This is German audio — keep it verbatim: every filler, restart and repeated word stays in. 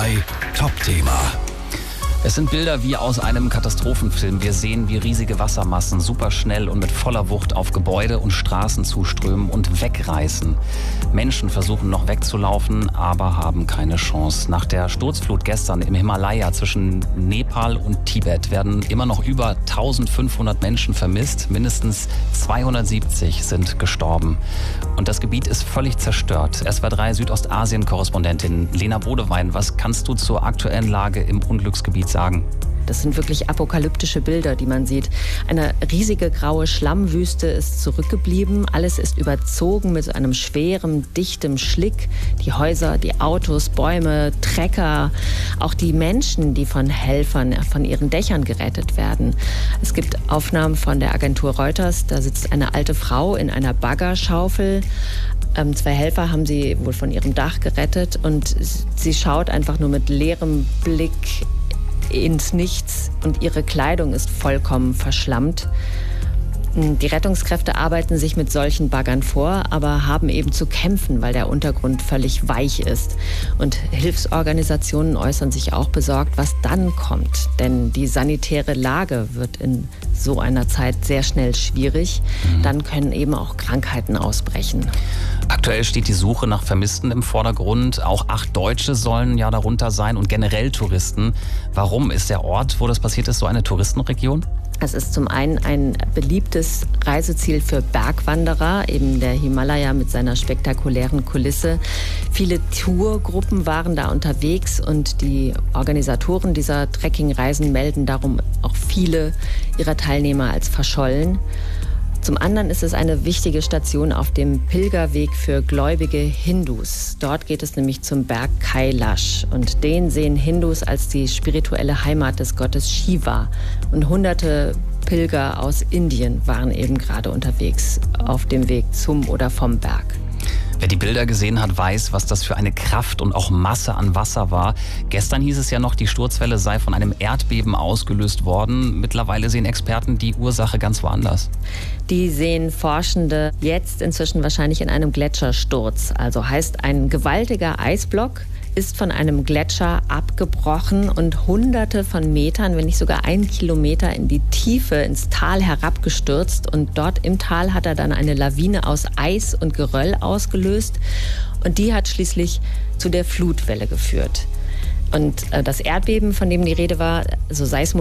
drei Top-Thema. Es sind Bilder wie aus einem Katastrophenfilm. Wir sehen, wie riesige Wassermassen superschnell und mit voller Wucht auf Gebäude und Straßen zuströmen und wegreißen. Menschen versuchen noch wegzulaufen, aber haben keine Chance. Nach der Sturzflut gestern im Himalaya zwischen Nepal und Tibet werden immer noch über eintausendfünfhundert Menschen vermisst. Mindestens zweihundertsiebzig sind gestorben. Und das Gebiet ist völlig zerstört. S W R drei Südostasien-Korrespondentin Lena Bodewein, was kannst du zur aktuellen Lage im Unglücksgebiet sagen? Das sind wirklich apokalyptische Bilder, die man sieht. Eine riesige graue Schlammwüste ist zurückgeblieben. Alles ist überzogen mit einem schweren, dichtem Schlick. Die Häuser, die Autos, Bäume, Trecker, auch die Menschen, die von Helfern von ihren Dächern gerettet werden. Es gibt Aufnahmen von der Agentur Reuters. Da sitzt eine alte Frau in einer Baggerschaufel. Ähm, zwei Helfer haben sie wohl von ihrem Dach gerettet und sie schaut einfach nur mit leerem Blick ins Nichts und ihre Kleidung ist vollkommen verschlammt. Die Rettungskräfte arbeiten sich mit solchen Baggern vor, aber haben eben zu kämpfen, weil der Untergrund völlig weich ist. Und Hilfsorganisationen äußern sich auch besorgt, was dann kommt. Denn die sanitäre Lage wird in so einer Zeit sehr schnell schwierig. Dann können eben auch Krankheiten ausbrechen. Aktuell steht die Suche nach Vermissten im Vordergrund. Auch acht Deutsche sollen ja darunter sein und generell Touristen. Warum ist der Ort, wo das passiert ist, so eine Touristenregion? Es ist zum einen ein beliebtes Reiseziel für Bergwanderer, eben der Himalaya mit seiner spektakulären Kulisse. Viele Tourgruppen waren da unterwegs und die Organisatoren dieser Trekkingreisen melden darum auch viele ihrer Teilnehmer als verschollen. Zum anderen ist es eine wichtige Station auf dem Pilgerweg für gläubige Hindus. Dort geht es nämlich zum Berg Kailash und den sehen Hindus als die spirituelle Heimat des Gottes Shiva. Und hunderte Pilger aus Indien waren eben gerade unterwegs auf dem Weg zum oder vom Berg. Wer die Bilder gesehen hat, weiß, was das für eine Kraft und auch Masse an Wasser war. Gestern hieß es ja noch, die Sturzwelle sei von einem Erdbeben ausgelöst worden. Mittlerweile sehen Experten die Ursache ganz woanders. Die sehen Forschende jetzt inzwischen wahrscheinlich in einem Gletschersturz. Also heißt, ein gewaltiger Eisblock ist von einem Gletscher abgebrochen und hunderte von Metern, wenn nicht sogar ein Kilometer in die Tiefe, ins Tal herabgestürzt. Und dort im Tal hat er dann eine Lawine aus Eis und Geröll ausgelöst. Und die hat schließlich zu der Flutwelle geführt. Und das Erdbeben, von dem die Rede war, so seismologisch